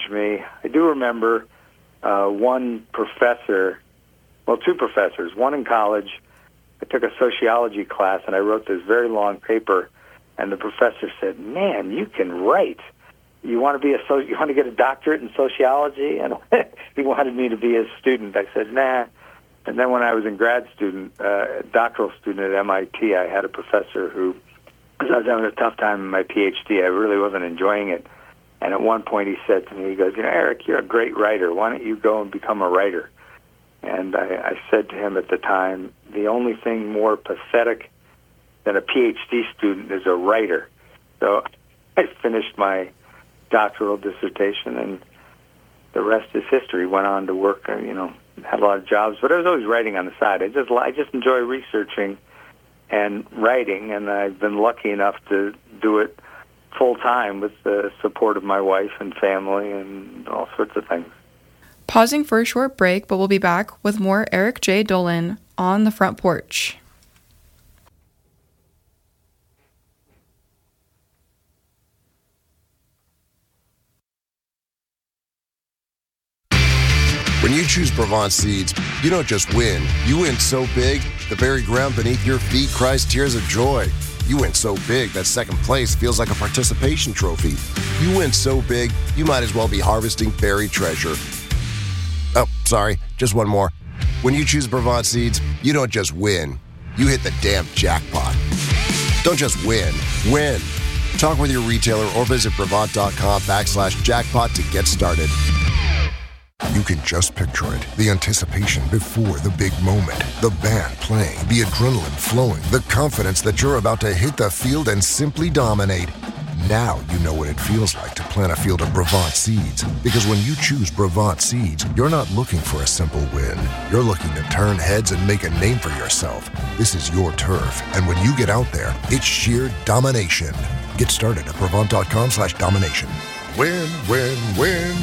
changed me. I do remember one professor, well, two professors, one in college. I took a sociology class, and I wrote this very long paper, and the professor said, "Man, you can write. You want to get a doctorate in sociology?" And he wanted me to be his student. I said, "Nah." And then when I was a doctoral student at MIT, I had a professor who, as I was having a tough time in my PhD, I really wasn't enjoying it. And at one point he said to me, he goes, "Eric, you're a great writer. Why don't you go and become a writer?" And I said to him at the time, the only thing more pathetic than a PhD student is a writer. So I finished my doctoral dissertation, and the rest is history. Went on to work, had a lot of jobs, but I was always writing on the side. I just enjoy researching and writing, and I've been lucky enough to do it full-time with the support of my wife and family and all sorts of things. Pausing for a short break, but we'll be back with more Eric J. Dolin on the Front Porch. When you choose Brevant Seeds, you don't just win. You win so big, the very ground beneath your feet cries tears of joy. You win so big that second place feels like a participation trophy. You win so big, you might as well be harvesting buried treasure. Oh, sorry, just one more. When you choose Brevant Seeds, you don't just win. You hit the damn jackpot. Don't just win. Talk with your retailer or visit Brevant.com/jackpot to get started. You can just picture it. The anticipation before the big moment. The band playing, the adrenaline flowing, the confidence that you're about to hit the field and simply dominate. Now you know what it feels like to plant a field of Brevant Seeds. Because when you choose Brevant Seeds, you're not looking for a simple win. You're looking to turn heads and make a name for yourself. This is your turf, and when you get out there, it's sheer domination. Get started at Brevant.com/domination. Win, win, win.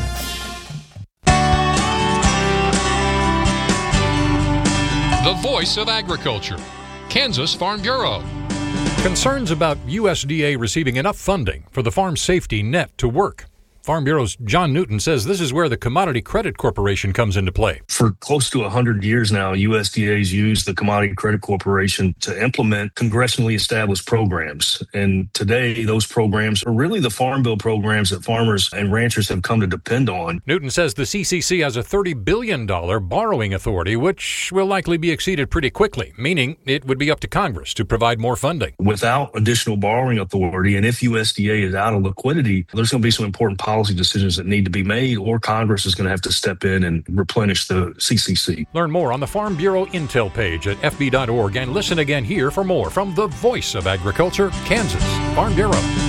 The voice of agriculture, Kansas Farm Bureau. Concerns about USDA receiving enough funding for the farm safety net to work. Farm Bureau's John Newton says this is where the Commodity Credit Corporation comes into play. For close to 100 years now, USDA's used the Commodity Credit Corporation to implement congressionally established programs. And today, those programs are really the Farm Bill programs that farmers and ranchers have come to depend on. Newton says the CCC has a $30 billion borrowing authority, which will likely be exceeded pretty quickly, meaning it would be up to Congress to provide more funding. Without additional borrowing authority, and if USDA is out of liquidity, there's going to be some important policy decisions that need to be made, or Congress is going to have to step in and replenish the CCC. Learn more on the Farm Bureau Intel page at fb.org and listen again here for more from the voice of agriculture, Kansas Farm Bureau.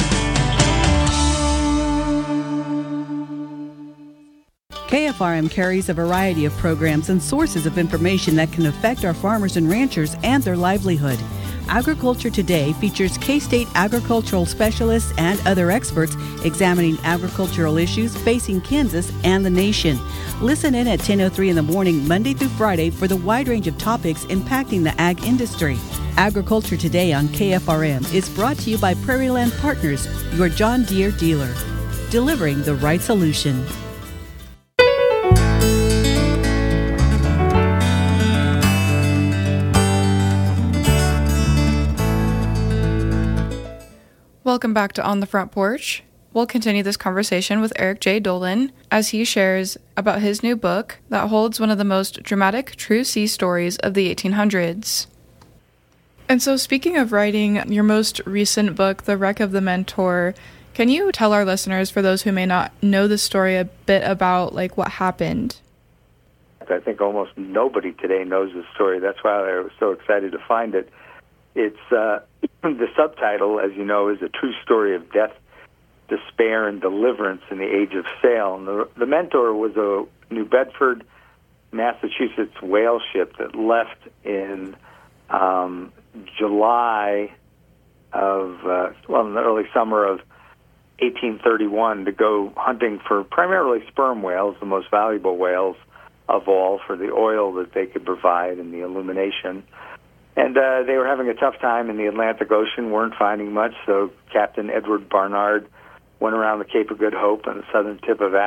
KFRM carries a variety of programs and sources of information that can affect our farmers and ranchers and their livelihood. Agriculture Today features K-State agricultural specialists and other experts examining agricultural issues facing Kansas and the nation. Listen in at 10:03 in the morning, Monday through Friday, for the wide range of topics impacting the ag industry. Agriculture Today on KFRM is brought to you by Prairie Land Partners, your John Deere dealer, delivering the right solution. Welcome back to On the Front Porch. We'll continue this conversation with Eric J. Dolin as he shares about his new book that holds one of the most dramatic true sea stories of the 1800s. And so, speaking of writing, your most recent book, The Wreck of the Mentor, can you tell our listeners, for those who may not know the story, a bit about what happened? I think almost nobody today knows the story. That's why I was so excited to find it. It's the subtitle, as you know, is A True Story of Death, Despair, and Deliverance in the Age of Sail. And the Mentor was a New Bedford, Massachusetts whale ship that left in July of, in the early summer of 1831 to go hunting for primarily sperm whales, the most valuable whales of all, for the oil that they could provide and the illumination. And they were having a tough time in the Atlantic Ocean, weren't finding much, so Captain Edward Barnard went around the Cape of Good Hope on the southern tip of